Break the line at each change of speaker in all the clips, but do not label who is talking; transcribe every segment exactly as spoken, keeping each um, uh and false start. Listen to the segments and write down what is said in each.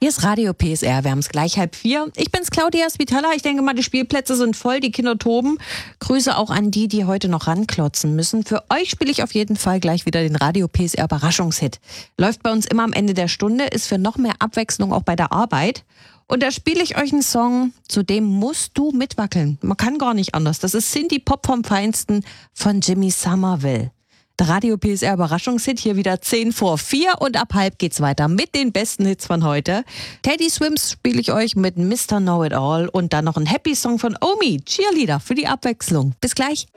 Hier ist Radio P S R, wir haben es gleich halb vier. Ich bin's, Claudia Spitala. Ich denke mal, die Spielplätze sind voll, die Kinder toben. Grüße auch an die, die heute noch ranklotzen müssen. Für euch spiele ich auf jeden Fall gleich wieder den Radio P S R Überraschungshit. Läuft bei uns immer am Ende der Stunde, ist für noch mehr Abwechslung auch bei der Arbeit. Und da spiele ich euch einen Song, zu dem musst du mitwackeln. Man kann gar nicht anders. Das ist Synthie-Pop vom Feinsten von Jimmy Somerville. Der Radio P S R Überraschungshit hier wieder zehn vor vier und ab halb geht's weiter mit den besten Hits von heute. Teddy Swims spiele ich euch mit Mister Know-It-All und dann noch ein Happy Song von Omi, Cheerleader, für die Abwechslung. Bis gleich.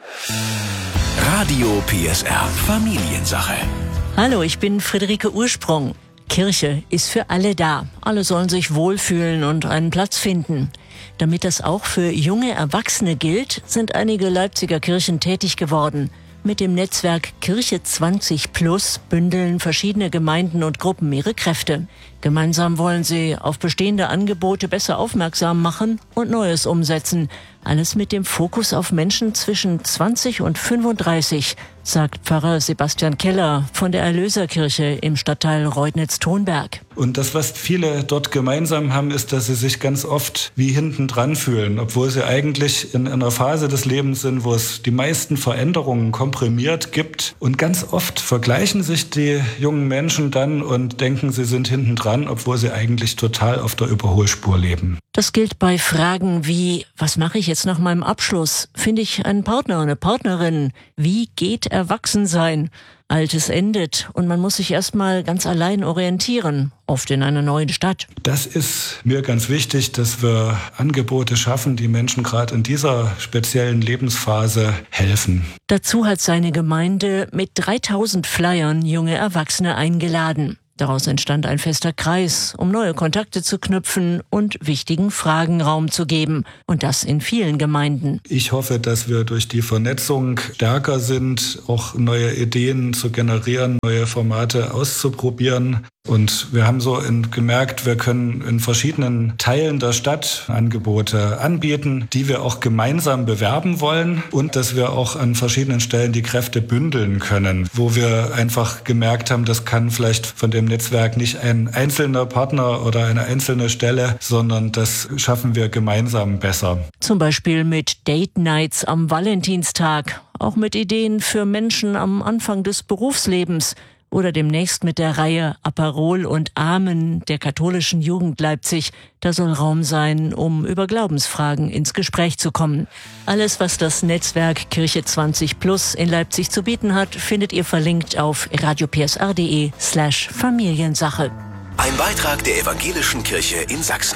Radio P S R Familiensache.
Hallo, ich bin Friederike Ursprung. Kirche ist für alle da. Alle sollen sich wohlfühlen und einen Platz finden. Damit das auch für junge Erwachsene gilt, sind einige Leipziger Kirchen tätig geworden. Mit dem Netzwerk Kirche zwanzig plus bündeln verschiedene Gemeinden und Gruppen ihre Kräfte. Gemeinsam wollen sie auf bestehende Angebote besser aufmerksam machen und Neues umsetzen. Alles mit dem Fokus auf Menschen zwischen zwanzig und fünfunddreißig, sagt Pfarrer Sebastian Keller von der Erlöserkirche im Stadtteil Reudnitz-Thonberg.
Und das, was viele dort gemeinsam haben, ist, dass sie sich ganz oft wie hinten dran fühlen, obwohl sie eigentlich in einer Phase des Lebens sind, wo es die meisten Veränderungen komprimiert gibt. Und ganz oft vergleichen sich die jungen Menschen dann und denken, sie sind hinten dran, obwohl sie eigentlich total auf der Überholspur leben.
Das gilt bei Fragen wie, was mache ich jetzt nach meinem Abschluss? Finde ich einen Partner, eine Partnerin? Wie geht Erwachsensein? Altes endet und man muss sich erstmal ganz allein orientieren, oft in einer neuen Stadt.
Das ist mir ganz wichtig, dass wir Angebote schaffen, die Menschen gerade in dieser speziellen Lebensphase helfen.
Dazu hat seine Gemeinde mit dreitausend Flyern junge Erwachsene eingeladen. Daraus entstand ein fester Kreis, um neue Kontakte zu knüpfen und wichtigen Fragen Raum zu geben. Und das in vielen Gemeinden.
Ich hoffe, dass wir durch die Vernetzung stärker sind, auch neue Ideen zu generieren, neue Formate auszuprobieren. Und wir haben so in, gemerkt, wir können in verschiedenen Teilen der Stadt Angebote anbieten, die wir auch gemeinsam bewerben wollen und dass wir auch an verschiedenen Stellen die Kräfte bündeln können, wo wir einfach gemerkt haben, das kann vielleicht von dem Netzwerk nicht ein einzelner Partner oder eine einzelne Stelle, sondern das schaffen wir gemeinsam besser.
Zum Beispiel mit Date Nights am Valentinstag, auch mit Ideen für Menschen am Anfang des Berufslebens. Oder demnächst mit der Reihe Aperol und Amen der katholischen Jugend Leipzig. Da soll Raum sein, um über Glaubensfragen ins Gespräch zu kommen. Alles, was das Netzwerk Kirche zwanzig plus in Leipzig zu bieten hat, findet ihr verlinkt auf radiopsr.de slash Familiensache.
Ein Beitrag der Evangelischen Kirche in Sachsen.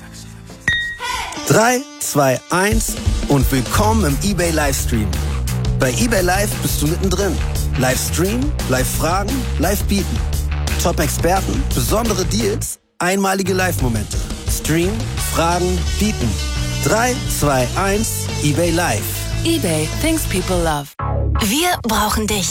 drei, zwei, eins und willkommen im eBay Livestream. Bei eBay Live bist du mittendrin. Livestream, Live-Fragen, Live-Bieten. Top-Experten, besondere Deals, einmalige Live-Momente. Stream, Fragen, Bieten. drei, zwei, eins, eBay Live.
eBay, things people love.
Wir brauchen dich.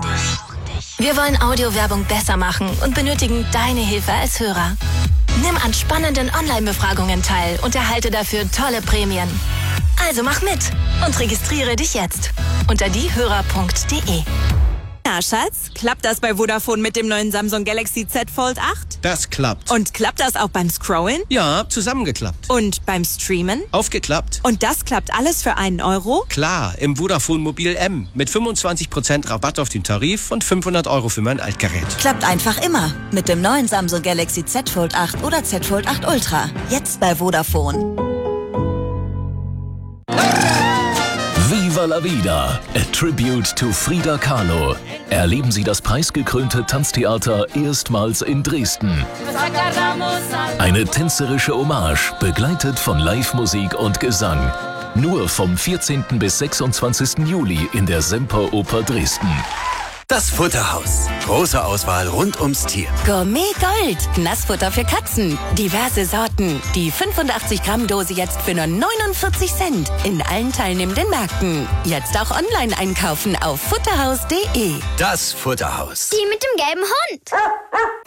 Wir wollen Audiowerbung besser machen und benötigen deine Hilfe als Hörer. Nimm an spannenden Online-Befragungen teil und erhalte dafür tolle Prämien. Also mach mit und registriere dich jetzt unter diehörer punkt de.
Na, Schatz, klappt das bei Vodafone mit dem neuen Samsung Galaxy Z Fold acht?
Das klappt.
Und klappt das auch beim Scrollen?
Ja, zusammengeklappt.
Und beim Streamen?
Aufgeklappt.
Und das klappt alles für einen Euro?
Klar, im Vodafone Mobil M mit fünfundzwanzig Prozent Rabatt auf den Tarif und fünfhundert Euro für mein Altgerät.
Klappt einfach immer mit dem neuen Samsung Galaxy Z Fold acht oder Z Fold acht Ultra. Jetzt bei Vodafone.
Viva la Vida, a tribute to Frida Kahlo. Erleben Sie das preisgekrönte Tanztheater erstmals in Dresden. Eine tänzerische Hommage, begleitet von Live-Musik und Gesang. Nur vom vierzehnten bis sechsundzwanzigsten Juli in der Semperoper Dresden.
Das Futterhaus. Große Auswahl rund ums Tier.
Gourmet Gold. Nassfutter für Katzen. Diverse Sorten. Die fünfundachtzig Gramm Dose jetzt für nur neunundvierzig Cent. In allen teilnehmenden Märkten. Jetzt auch online einkaufen auf futterhaus punkt de.
Das Futterhaus.
Die mit dem gelben Hund.